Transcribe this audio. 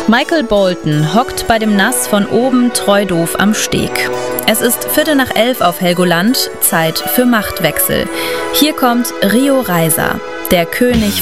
Michael Bolton hockt bei dem Nass von oben treu doof am Steg. Es ist 11:15 auf Helgoland, Zeit für Machtwechsel. Hier kommt Rio Reiser, der König